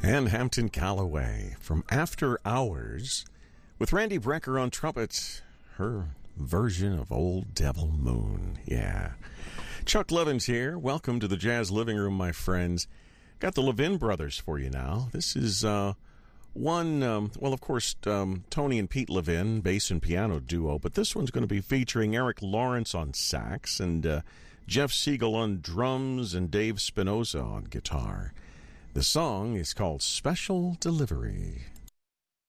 And Hampton Calloway from After Hours with Randy Brecker on trumpet, her version of Old Devil Moon. Yeah. Chuck Levins here. Welcome to the Jazz Living Room, my friends. Got the Levin brothers for you now. This is of course, Tony and Pete Levin, bass and piano duo, but this one's going to be featuring Eric Lawrence on sax and Jeff Siegel on drums and Dave Spinoza on guitar. The song is called Special Delivery.